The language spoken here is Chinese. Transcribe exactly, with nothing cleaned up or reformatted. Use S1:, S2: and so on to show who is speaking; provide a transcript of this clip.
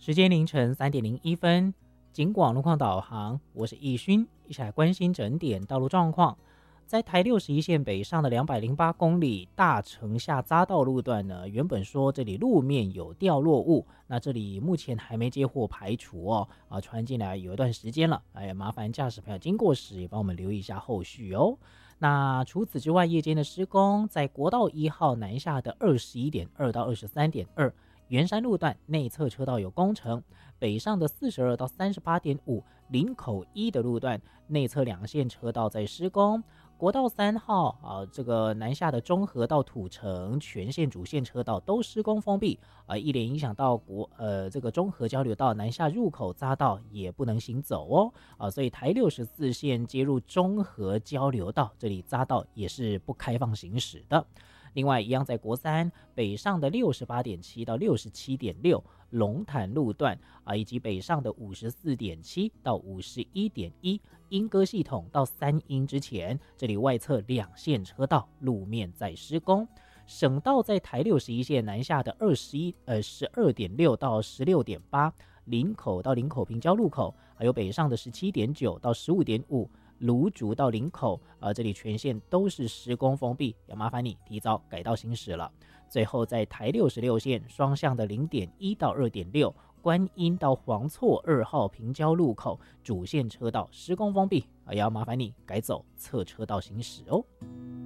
S1: 时间凌晨三点零一分，警广路况导航，我是易勋，一起来关心整点道路状况。在台六十一线北上的两百零八公里大城下匝道路段呢，原本说这里路面有掉落物，那这里目前还没接获排除哦，啊，传进来有一段时间了，哎，麻烦驾驶朋友经过时也帮我们留意一下后续哦。那除此之外，夜间的施工在国道一号南下的二十一点二到二十三点二。圆山路段内侧车道有工程，北上的四十二到三十八点五，林口一的路段内侧两线车道在施工。国道三号啊，这个南下的中和到土城全线主线车道都施工封闭啊，一连影响到国呃这个中和交流道南下入口匝道也不能行走哦啊，所以台六十四线接入中和交流道这里匝道也是不开放行驶的。另外，一样在国三北上的六十八点七到六十七点六龙潭路段啊，以及北上的五十四点七到五十一点一莺歌系统到三莺之前，这里外侧两线车道路面在施工。省道在台六十一线南下的二十一呃十二点六到十六点八，林口到林口平交路口，还有北上的十七点九到十五点五。芦竹到林口，呃，这里全线都是施工封闭，要麻烦你提早改道行驶了。最后在台六十六线双向的零点一到二点六，观音到黄厝二号平交路口主线车道施工封闭，也要麻烦你改走侧车道行驶哦。